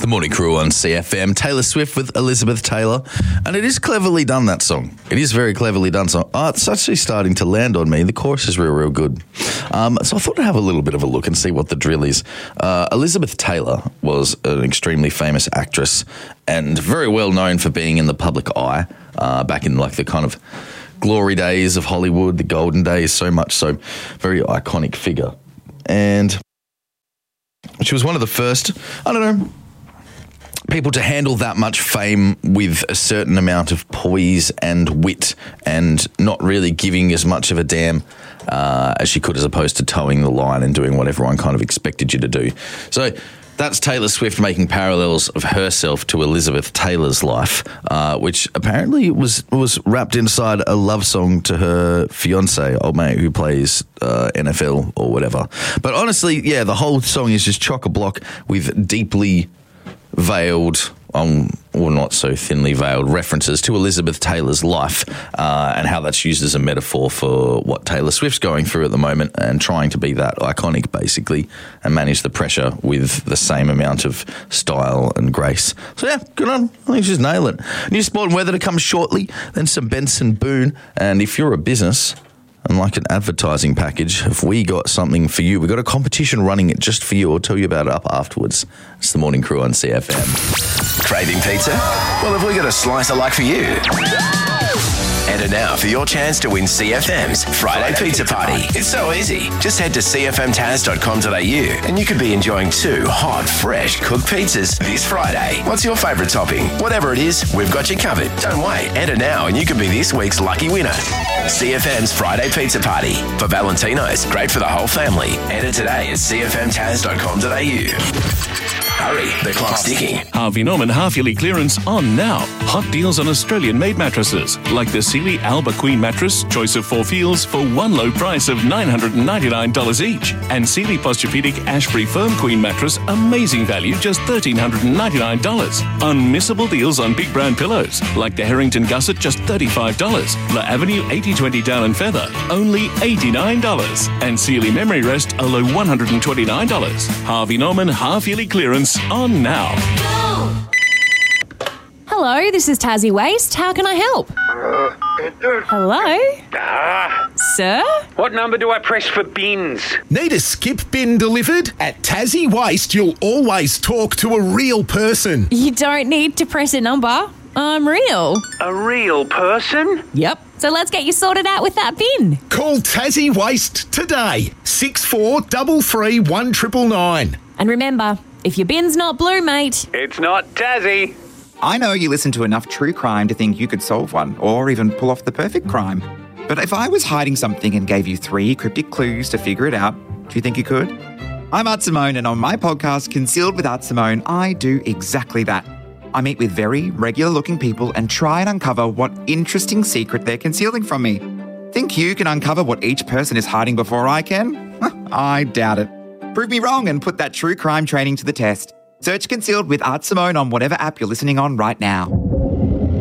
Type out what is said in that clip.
The Morning Crew on CFM. Taylor Swift with Elizabeth Taylor. And it is cleverly done, that song. It is very cleverly done. So it's actually starting to land on me. The chorus is real good. So I thought I'd have a little bit of a look and see what the drill is. Elizabeth Taylor was an extremely famous actress and very well known for being in the public eye back in like the kind of glory days of Hollywood, the golden days, so much so. Very iconic figure. And she was one of the first, people to handle that much fame with a certain amount of poise and wit and not really giving as much of a damn as she could, as opposed to towing the line and doing what everyone kind of expected you to do. So that's Taylor Swift making parallels of herself to Elizabeth Taylor's life, which apparently was wrapped inside a love song to her fiancé, old mate who plays NFL or whatever. But honestly, yeah, the whole song is just chock-a-block with deeply veiled, or not so thinly veiled, references to Elizabeth Taylor's life and how that's used as a metaphor for what Taylor Swift's going through at the moment and trying to be that iconic, basically, and manage the pressure with the same amount of style and grace. So, yeah, good on. I think she's nailed it. New sport and weather to come shortly, then some Benson Boone. And if you're a business and like an advertising package, have we got something for you? We've got a competition running it just for you. I'll tell you about it up afterwards. It's the Morning Crew on CFM. Craving pizza? Well, have we got a slicer like for you? Enter now for your chance to win CFM's Friday Pizza Party. It's so easy. Just head to cfmtaz.com.au and you could be enjoying 2 hot, fresh cooked pizzas this Friday. What's your favourite topping? Whatever it is, we've got you covered. Don't wait. Enter now and you could be this week's lucky winner. CFM's Friday Pizza Party. For Valentino's, great for the whole family. Enter today at cfmtaz.com.au. Hurry, the clock's ticking. Harvey Norman half-yearly clearance on now. Hot deals on Australian-made mattresses, like the Sealy Alba Queen mattress, choice of 4 feels for one low price of $999 each. And Sealy Posturepedic Ashbury Firm Queen mattress, amazing value, just $1,399. Unmissable deals on big brand pillows, like the Harrington Gusset, just $35. La Avenue 8020 Down and Feather, only $89. And Sealy Memory Rest, a low $129. Harvey Norman half-yearly clearance on now. Hello, this is Tassie Waste. How can I help? Hello? Sir? What number do I press for bins? Need a skip bin delivered? At Tassie Waste, you'll always talk to a real person. You don't need to press a number. I'm real. A real person? Yep. So let's get you sorted out with that bin. Call Tassie Waste today. 6433 1999. And remember, if your bin's not blue, mate, It's not Tassie. I know you listen to enough true crime to think you could solve one or even pull off the perfect crime. But if I was hiding something and gave you 3 cryptic clues to figure it out, do you think you could? I'm Art Simone, and on my podcast, Concealed with Art Simone, I do exactly that. I meet with very regular-looking people and try and uncover what interesting secret they're concealing from me. Think you can uncover what each person is hiding before I can? I doubt it. Prove me wrong and put that true crime training to the test. Search Concealed with Art Simone on whatever app you're listening on right now.